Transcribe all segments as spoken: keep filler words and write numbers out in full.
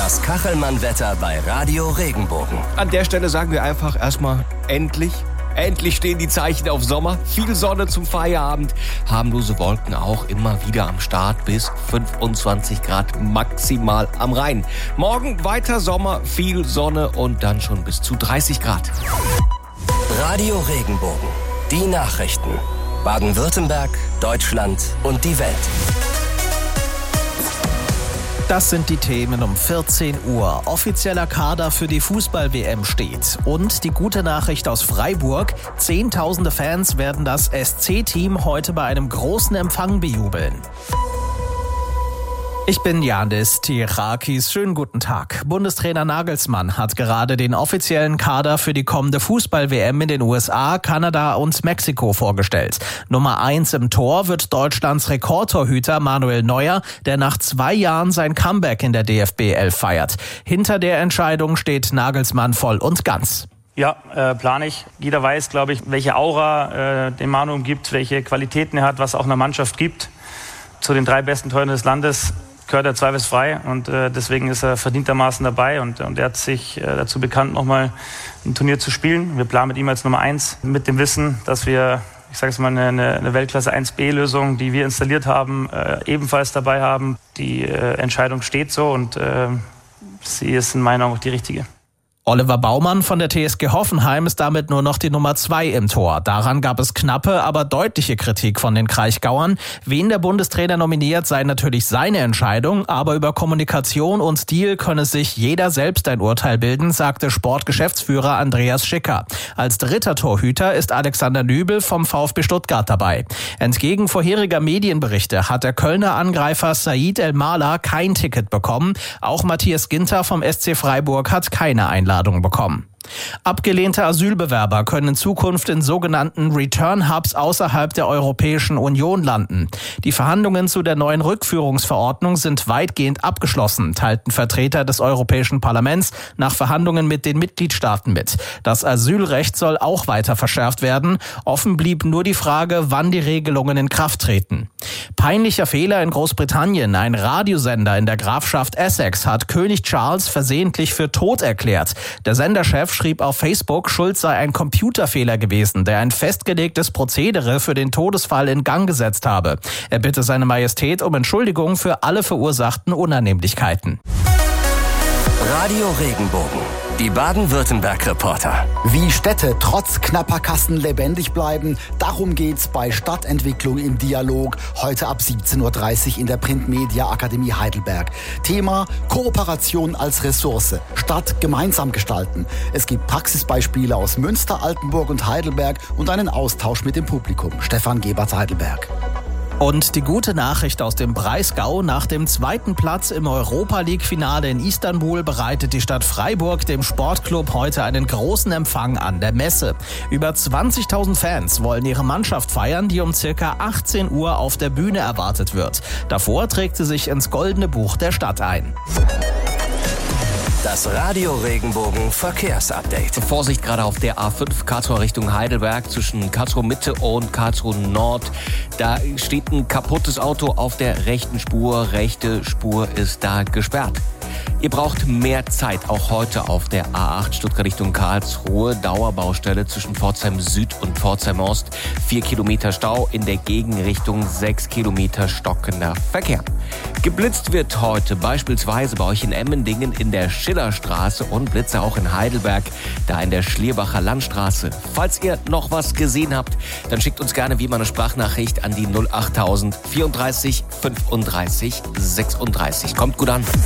Das Kachelmann-Wetter bei Radio Regenbogen. An der Stelle sagen wir einfach erstmal endlich. Endlich stehen die Zeichen auf Sommer. Viel Sonne zum Feierabend. Harmlose Wolken auch immer wieder am Start bis fünfundzwanzig Grad maximal am Rhein. Morgen weiter Sommer, viel Sonne und dann schon bis zu dreißig Grad. Radio Regenbogen. Die Nachrichten. Baden-Württemberg, Deutschland und die Welt. Das sind die Themen um vierzehn Uhr. Offizieller Kader für die Fußball-W M steht. Und die gute Nachricht aus Freiburg. Zehntausende Fans werden das S C-Team heute bei einem großen Empfang bejubeln. Ich bin Janis Tirakis. Schönen guten Tag. Bundestrainer Nagelsmann hat gerade den offiziellen Kader für die kommende Fußball-W M in den U S A, Kanada und Mexiko vorgestellt. Nummer eins im Tor wird Deutschlands Rekordtorhüter Manuel Neuer, der nach zwei Jahren sein Comeback in der D F B elf feiert. Hinter der Entscheidung steht Nagelsmann voll und ganz. Ja, äh, plane ich. Jeder weiß, glaube ich, welche Aura äh, dem Manu gibt, welche Qualitäten er hat, was auch einer Mannschaft gibt. Zu den drei besten Torhütern des Landes gehört er zweifelsfrei und äh, deswegen ist er verdientermaßen dabei und, und er hat sich äh, dazu bekannt, nochmal ein Turnier zu spielen. Wir planen mit ihm als Nummer eins mit dem Wissen, dass wir, ich sage es mal, eine, eine Weltklasse eins B Lösung, die wir installiert haben, äh, ebenfalls dabei haben. Die äh, Entscheidung steht so und äh, sie ist in meiner Meinung auch die richtige. Oliver Baumann von der T S G Hoffenheim ist damit nur noch die Nummer zwei im Tor. Daran gab es knappe, aber deutliche Kritik von den Kraichgauern. Wen der Bundestrainer nominiert, sei natürlich seine Entscheidung, aber über Kommunikation und Stil könne sich jeder selbst ein Urteil bilden, sagte Sportgeschäftsführer Andreas Schicker. Als dritter Torhüter ist Alexander Nübel vom VfB Stuttgart dabei. Entgegen vorheriger Medienberichte hat der Kölner Angreifer Said El-Mala kein Ticket bekommen. Auch Matthias Ginter vom S C Freiburg hat keine Einladung bekommen. Abgelehnte Asylbewerber können in Zukunft in sogenannten Return-Hubs außerhalb der Europäischen Union landen. Die Verhandlungen zu der neuen Rückführungsverordnung sind weitgehend abgeschlossen, teilten Vertreter des Europäischen Parlaments nach Verhandlungen mit den Mitgliedstaaten mit. Das Asylrecht soll auch weiter verschärft werden. Offen blieb nur die Frage, wann die Regelungen in Kraft treten. Peinlicher Fehler in Großbritannien. Ein Radiosender in der Grafschaft Essex hat König Charles versehentlich für tot erklärt. Der Senderchef schrieb auf Facebook, Schuld sei ein Computerfehler gewesen, der ein festgelegtes Prozedere für den Todesfall in Gang gesetzt habe. Er bitte seine Majestät um Entschuldigung für alle verursachten Unannehmlichkeiten. Radio Regenbogen. Die Baden-Württemberg-Reporter. Wie Städte trotz knapper Kassen lebendig bleiben, darum geht's bei Stadtentwicklung im Dialog heute ab siebzehn Uhr dreißig in der Printmedia Akademie Heidelberg. Thema Kooperation als Ressource. Stadt gemeinsam gestalten. Es gibt Praxisbeispiele aus Münster, Altenburg und Heidelberg und einen Austausch mit dem Publikum. Stefan Gebert, Heidelberg. Und die gute Nachricht aus dem Breisgau: Nach dem zweiten Platz im Europa-League-Finale in Istanbul bereitet die Stadt Freiburg dem Sportclub heute einen großen Empfang an der Messe. Über zwanzigtausend Fans wollen ihre Mannschaft feiern, die um circa achtzehn Uhr auf der Bühne erwartet wird. Davor trägt sie sich ins Goldene Buch der Stadt ein. Das Radio Regenbogen Verkehrsupdate. Vorsicht gerade auf der A fünf, Karlsruhe Richtung Heidelberg, zwischen Karlsruhe Mitte und Karlsruhe Nord. Da steht ein kaputtes Auto auf der rechten Spur. Rechte Spur ist da gesperrt. Ihr braucht mehr Zeit, auch heute auf der A acht Stuttgart Richtung Karlsruhe. Dauerbaustelle zwischen Pforzheim Süd und Pforzheim Ost. Vier Kilometer Stau, in der Gegenrichtung sechs Kilometer stockender Verkehr. Geblitzt wird heute beispielsweise bei euch in Emmendingen in der Schillerstraße und Blitze auch in Heidelberg, da in der Schlierbacher Landstraße. Falls ihr noch was gesehen habt, dann schickt uns gerne wie immer eine Sprachnachricht an die null achttausend vierunddreißig fünfunddreißig sechsunddreißig. Kommt gut an.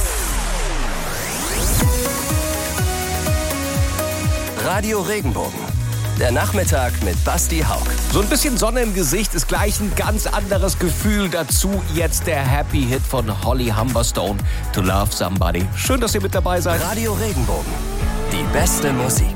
Radio Regenbogen. Der Nachmittag mit Basti Haug. So ein bisschen Sonne im Gesicht ist gleich ein ganz anderes Gefühl. Dazu jetzt der Happy Hit von Holly Humberstone, To Love Somebody. Schön, dass ihr mit dabei seid. Radio Regenbogen. Die beste Musik.